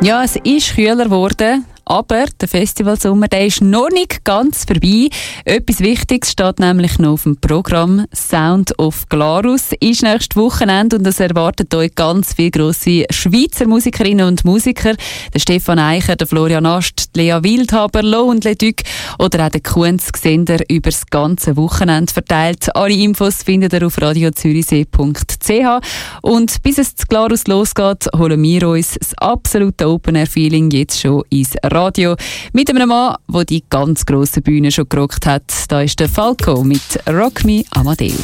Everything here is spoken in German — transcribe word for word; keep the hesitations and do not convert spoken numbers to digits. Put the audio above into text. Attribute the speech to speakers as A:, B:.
A: Ja, es ist kühler geworden. Aber der Festivalsommer, der ist noch nicht ganz vorbei. Etwas Wichtiges steht nämlich noch auf dem Programm. Sound of Glarus ist nächstes Wochenende und es erwartet euch ganz viele grosse Schweizer Musikerinnen und Musiker. Der Stefan Eicher, der Florian Ast, Lea Wildhaber, Lo und Leduc oder auch der Kunz Gesender über das ganze Wochenende verteilt. Alle Infos findet ihr auf radio zürichsee punkt c h. Und bis es zu Glarus losgeht, holen wir uns das absolute Open-Air-Feeling jetzt schon ins Radio. Mit einem Mann, der die ganz grosse Bühne schon gerockt hat. Da ist der Falco mit Rock Me Amadeus.